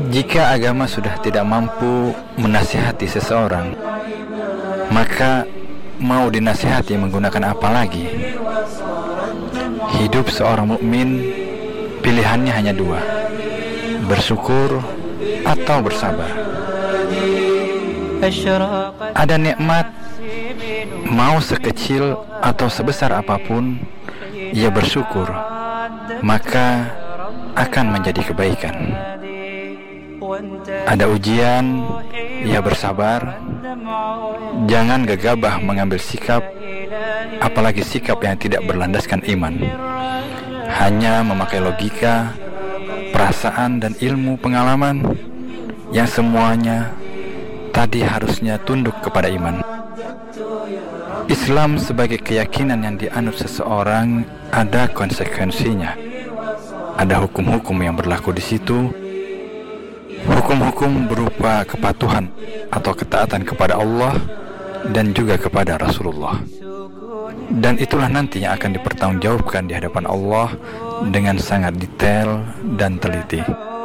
Jika agama sudah tidak mampu menasihati seseorang, maka mau dinasihati menggunakan apa lagi? Hidup seorang mukmin pilihannya hanya dua: bersyukur atau bersabar. Ada nikmat, mau sekecil atau sebesar apapun, ia bersyukur, maka akan menjadi kebaikan. Ada ujian, ia bersabar. Jangan gegabah mengambil sikap, apalagi sikap yang tidak berlandaskan iman. Hanya memakai logika, perasaan dan ilmu pengalaman yang semuanya tadi harusnya tunduk kepada iman. Islam sebagai keyakinan yang dianut seseorang ada konsekuensinya. Ada hukum-hukum yang berlaku di situ. Hukum-hukum berupa kepatuhan atau ketaatan kepada Allah dan juga kepada Rasulullah. Dan itulah nanti yang akan dipertanggungjawabkan di hadapan Allah dengan sangat detail dan teliti.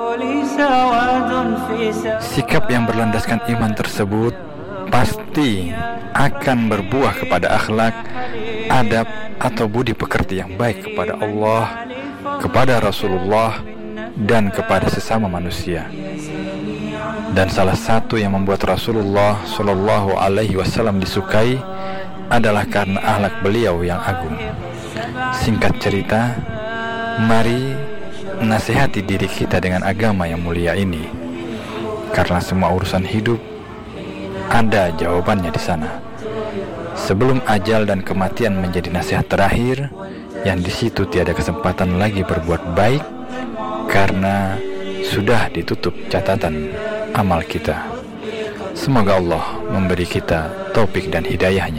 Sikap yang berlandaskan iman tersebut pasti akan berbuah kepada akhlak, adab atau budi pekerti yang baik kepada Allah, kepada Rasulullah, dan kepada sesama manusia. Dan salah satu yang membuat Rasulullah Shallallahu Alaihi Wasallam disukai adalah karena akhlak beliau yang agung. Singkat cerita, mari nasihati diri kita dengan agama yang mulia ini, karena semua urusan hidup ada jawabannya di sana. Sebelum ajal dan kematian menjadi nasihat terakhir, yang di situ tiada kesempatan lagi berbuat baik, karena sudah ditutup catatan amal kita. Semoga Allah memberi kita taufik dan hidayahnya.